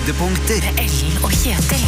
Høydepunkter. Ellen og Kjetil.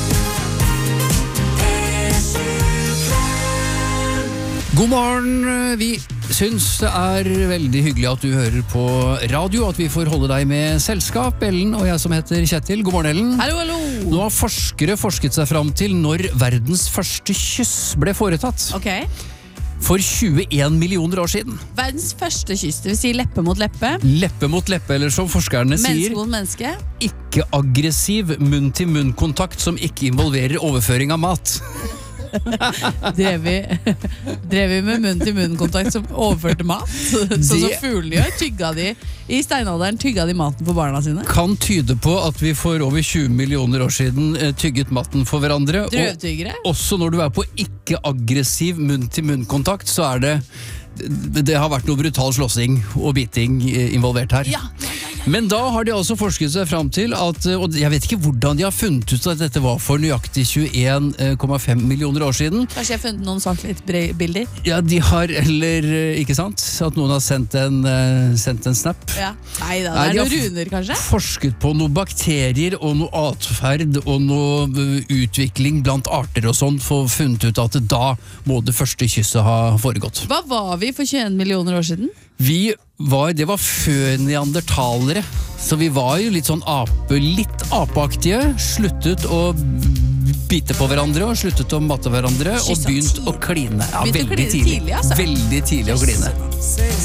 God morgen, vi syns det er veldig hyggelig at du hører på radio, at vi får holde deg med selskap, Ellen og jeg som heter Kjetil. God morgen, Ellen. Hallo, hallo. Nå har forskere forsket seg fram til når verdens første kyss ble foretatt. Ok. For 21 millioner år siden. Verdens første kyss, det vil si leppe mot leppe. Leppe mot leppe, eller som forskerne Menneske sier, mot menneske. ikke aggressiv munn-til-munn-kontakt som ikke involverer overføring av mat. Drev vi med munn-til-munn-kontakt som overførte mat? Sånn som fuglene gjør. I steinalderen tygga de maten på barna sine. Kan tyde på at vi for over 20 millioner år siden tygget maten for hverandre. Drøvtyggere. Og også når du er på ikke-aggressiv munn-til-munn-kontakt, så er det har vært noe brutal slåssing og biting involvert her. Ja. Men da har de altså forsket seg fram til at, og jeg vet ikke hvordan de har funnet ut at dette var for nøyaktig 21,5 millioner år siden. Kanskje jeg har funnet noen svart-hvitt-bilder? Ja, de har, eller ikke sant, at noen har sendt en snap. Ja. Neida, Nei, det de er har noen runer, kanskje? forsket på noen bakterier og noe atferd og noe utvikling blant arter og sånn, for funnet ut at da må det første kysset ha foregått. Hva var vi for 21 millioner år siden? Det var før neandertalere, så vi var jo litt sånn litt apeaktige, sluttet å bite på hverandre og sluttet å matte hverandre og begynt å kline. Ja, Begynte å kline tidlig, altså. Veldig tidlig å kline.